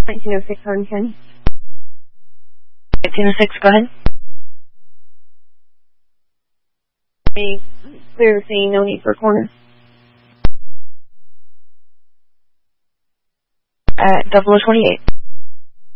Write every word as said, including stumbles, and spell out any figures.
nineteen oh six, Hardin County. nineteen oh six, go ahead. A clear saying no need for a corner. At double oh twenty-eight.